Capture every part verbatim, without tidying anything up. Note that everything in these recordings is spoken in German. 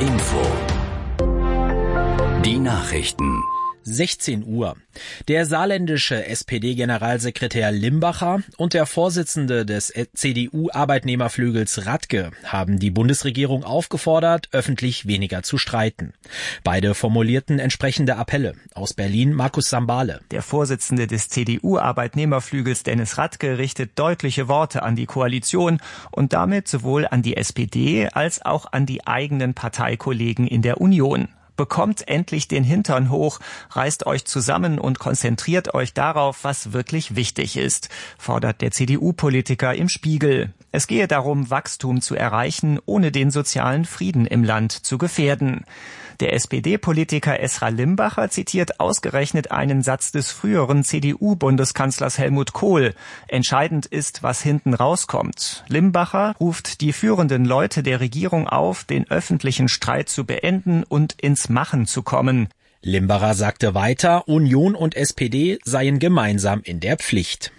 Info. Die Nachrichten. sechzehn Uhr. Der saarländische S P D-Generalsekretär Limbacher und der Vorsitzende des C D U-Arbeitnehmerflügels Radke haben die Bundesregierung aufgefordert, öffentlich weniger zu streiten. Beide formulierten entsprechende Appelle. Aus Berlin Markus Sambale. Der Vorsitzende des C D U-Arbeitnehmerflügels Dennis Radke richtet deutliche Worte an die Koalition und damit sowohl an die S P D als auch an die eigenen Parteikollegen in der Union. Bekommt endlich den Hintern hoch, reißt euch zusammen und konzentriert euch darauf, was wirklich wichtig ist, fordert der C D U-Politiker im Spiegel. Es gehe darum, Wachstum zu erreichen, ohne den sozialen Frieden im Land zu gefährden. Der S P D-Politiker Esra Limbacher zitiert ausgerechnet einen Satz des früheren C D U-Bundeskanzlers Helmut Kohl. Entscheidend ist, was hinten rauskommt. Limbacher ruft die führenden Leute der Regierung auf, den öffentlichen Streit zu beenden und ins Machen zu kommen. Limbacher sagte weiter, Union und S P D seien gemeinsam in der Pflicht.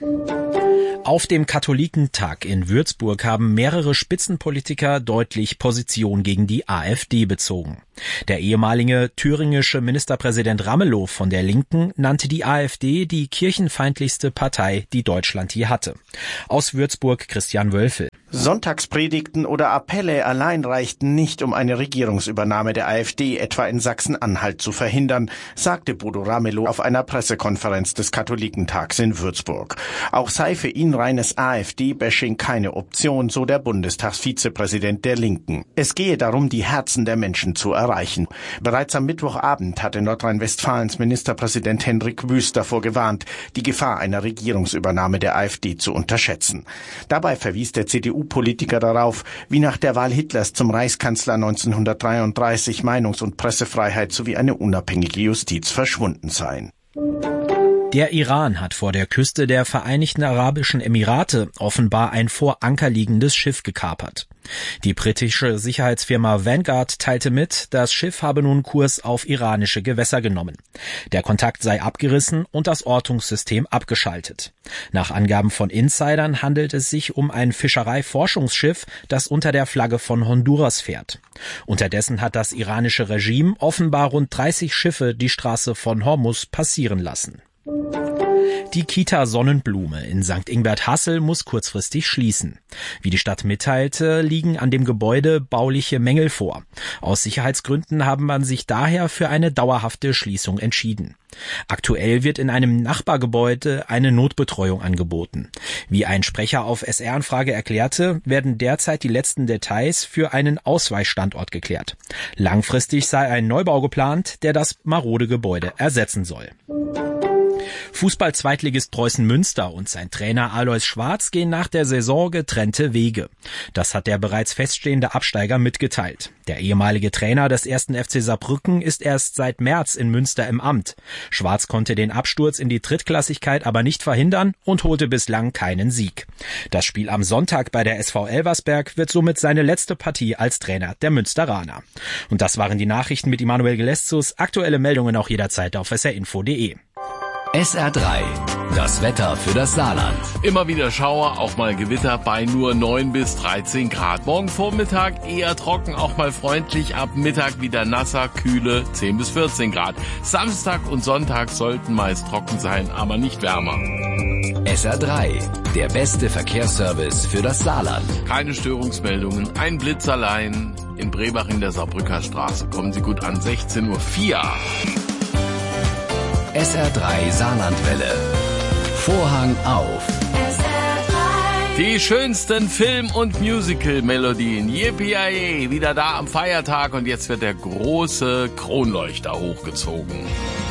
Auf dem Katholikentag in Würzburg haben mehrere Spitzenpolitiker deutlich Position gegen die AfD bezogen. Der ehemalige thüringische Ministerpräsident Ramelow von der Linken nannte die AfD die kirchenfeindlichste Partei, die Deutschland je hatte. Aus Würzburg Christian Wölfel. Sonntagspredigten oder Appelle allein reichten nicht, um eine Regierungsübernahme der AfD etwa in Sachsen-Anhalt zu verhindern, sagte Bodo Ramelow auf einer Pressekonferenz des Katholikentags in Würzburg. Auch sei für ihn reines AfD-Bashing keine Option, so der Bundestagsvizepräsident der Linken. Es gehe darum, die Herzen der Menschen zu erreichen. Bereits am Mittwochabend hatte Nordrhein-Westfalens Ministerpräsident Hendrik Wüst davor gewarnt, die Gefahr einer Regierungsübernahme der AfD zu unterschätzen. Dabei verwies der C D U-Politiker darauf, wie nach der Wahl Hitlers zum Reichskanzler neunzehnhundertdreiunddreißig Meinungs- und Pressefreiheit sowie eine unabhängige Justiz verschwunden seien. Der Iran hat vor der Küste der Vereinigten Arabischen Emirate offenbar ein vor Anker liegendes Schiff gekapert. Die britische Sicherheitsfirma Vanguard teilte mit, das Schiff habe nun Kurs auf iranische Gewässer genommen. Der Kontakt sei abgerissen und das Ortungssystem abgeschaltet. Nach Angaben von Insidern handelt es sich um ein Fischereiforschungsschiff, das unter der Flagge von Honduras fährt. Unterdessen hat das iranische Regime offenbar rund dreißig Schiffe die Straße von Hormuz passieren lassen. Die Kita Sonnenblume in Sankt Ingbert-Hassel muss kurzfristig schließen. Wie die Stadt mitteilte, liegen an dem Gebäude bauliche Mängel vor. Aus Sicherheitsgründen haben man sich daher für eine dauerhafte Schließung entschieden. Aktuell wird in einem Nachbargebäude eine Notbetreuung angeboten. Wie ein Sprecher auf S R-Anfrage erklärte, werden derzeit die letzten Details für einen Ausweichstandort geklärt. Langfristig sei ein Neubau geplant, der das marode Gebäude ersetzen soll. Fußball-Zweitligist Preußen Münster und sein Trainer Alois Schwarz gehen nach der Saison getrennte Wege. Das hat der bereits feststehende Absteiger mitgeteilt. Der ehemalige Trainer des ersten F C Saarbrücken ist erst seit März in Münster im Amt. Schwarz konnte den Absturz in die Drittklassigkeit aber nicht verhindern und holte bislang keinen Sieg. Das Spiel am Sonntag bei der S V Elversberg wird somit seine letzte Partie als Trainer der Münsteraner. Und das waren die Nachrichten mit Immanuel Geleszus. Aktuelle Meldungen auch jederzeit auf s r info punkt d e. S R drei, das Wetter für das Saarland. Immer wieder Schauer, auch mal Gewitter bei nur neun bis dreizehn Grad. Morgen Vormittag eher trocken, auch mal freundlich. Ab Mittag wieder nasser, kühle zehn bis vierzehn Grad. Samstag und Sonntag sollten meist trocken sein, aber nicht wärmer. S R drei, der beste Verkehrsservice für das Saarland. Keine Störungsmeldungen, ein Blitz allein. In Brebach in der Saarbrücker Straße. Kommen Sie gut an, sechzehn Uhr vier. S R drei Saarlandwelle. Vorhang auf. S R drei. Die schönsten Film- und Musical-Melodien. Yippie-yay, wieder da am Feiertag und jetzt wird der große Kronleuchter hochgezogen.